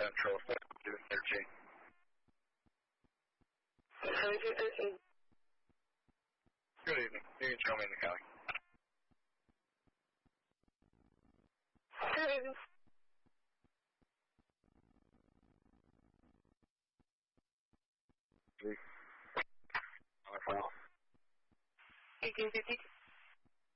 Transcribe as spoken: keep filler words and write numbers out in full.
Central, seventy-two thirteen. seventy-two thirteen. Good evening. You can show me in the county. Good evening. On file. eighteen fifty.